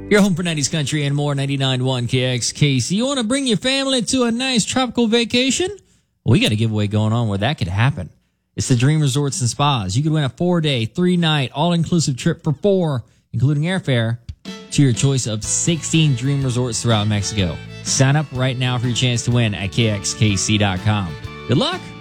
Your home for 90s country and more, 99.1 KXKC. You want to bring your family to a nice tropical vacation? Well, we got a giveaway going on where that could happen. It's the Dream Resorts and Spas. You could win a 4-day, 3-night, all-inclusive trip for 4, including airfare, to your choice of 16 Dream Resorts throughout Mexico. Sign up right now for your chance to win at KXKC.com. Good luck!